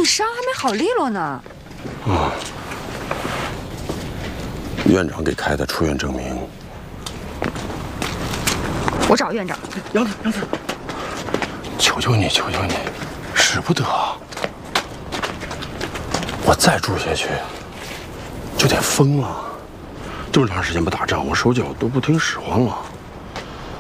伤还没好利落呢。 院长给开的出院证明。 我找院长。 杨子， 求求你，求求你，使不得。我再住下去，就得疯了。这么长时间不打仗，我手脚都不听使唤了。